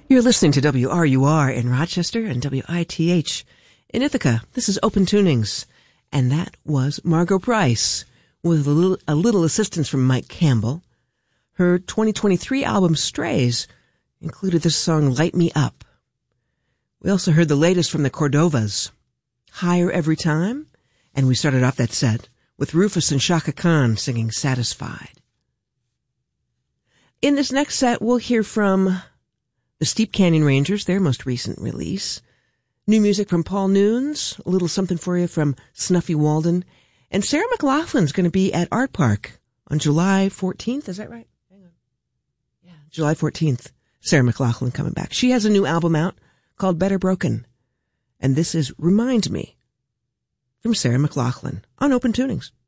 You're listening to WRUR in Rochester and WITH in Ithaca. This is Open Tunings, and that was Margo Price with a little assistance from Mike Campbell. Her 2023 album Strays included the song Light Me Up. We also heard the latest from the Cordovas, Higher Every Time, and we started off that set with Rufus and Chaka Khan singing Satisfied. In this next set, we'll hear from the Steep Canyon Rangers, their most recent release. New music from Paul Nunes, a little something for you from Snuffy Walden. And Sarah McLachlan's going to be at Art Park on July 14th. Is that right? Hang on. Yeah, July 14th. Sarah McLachlan coming back. She has a new album out called Better Broken. And this is Remind Me from Sarah McLachlan on Open Tunings.